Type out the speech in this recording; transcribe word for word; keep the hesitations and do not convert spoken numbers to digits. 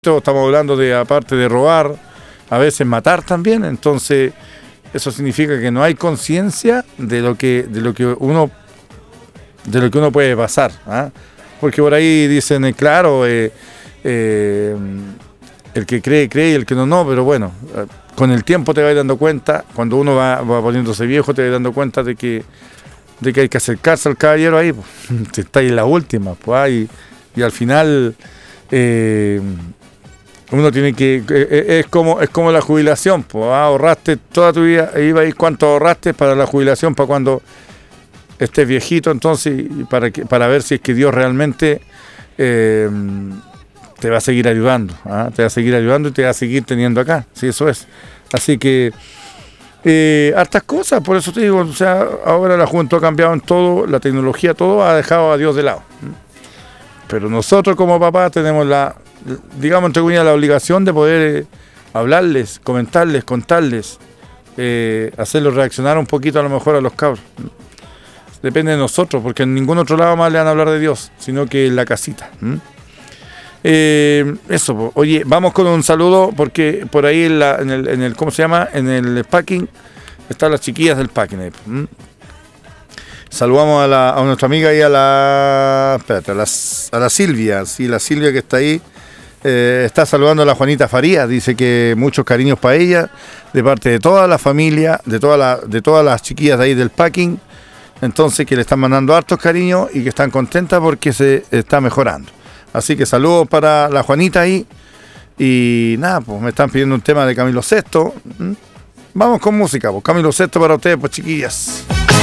Estamos hablando de, aparte de robar, a veces matar también. Entonces eso significa que no hay conciencia de lo que de lo que uno de lo que uno puede pasar, ¿ah? Porque por ahí dicen, eh, claro, eh, eh, el que cree, cree y el que no, no, pero bueno, con el tiempo te vas dando cuenta, cuando uno va, va poniéndose viejo, te vas dando cuenta de que, de que hay que acercarse al caballero ahí, pues, si está ahí en la última, pues, ah, y, y al final eh, uno tiene que, eh, es como es como la jubilación, pues, ah, ahorraste toda tu vida, iba a ir cuánto ahorraste para la jubilación, para cuando estés viejito, entonces, para, que, para ver si es que Dios realmente eh, te va a seguir ayudando, ¿ah? Te va a seguir ayudando y te va a seguir teniendo acá, sí, eso es. Así que, eh, hartas cosas, por eso te digo, o sea, ahora la juventud ha cambiado en todo, la tecnología, todo ha dejado a Dios de lado. Pero nosotros como papás tenemos la, digamos, entre comillas, la obligación de poder eh, hablarles, comentarles, contarles, eh, hacerlos reaccionar un poquito a lo mejor a los cabros. Depende de nosotros, porque en ningún otro lado más le van a hablar de Dios, sino que en la casita. ¿Mm? Eh, eso, oye, vamos con un saludo, porque por ahí en, la, en, el, en el, ¿cómo se llama? En el packing, están las chiquillas del packing. ¿Mm? Saludamos a, la, a nuestra amiga y a la, espérate, a la, a la Silvia, sí, la Silvia que está ahí. Eh, está saludando a la Juanita Farías, dice que muchos cariños para ella, de parte de toda la familia, de, toda la, de todas las chiquillas de ahí del packing. Entonces, que le están mandando hartos cariños y que están contentas porque se está mejorando. Así que saludos para la Juanita ahí. Y nada, pues me están pidiendo un tema de Camilo Sesto. Vamos con música, pues Camilo Sesto para ustedes, pues chiquillas.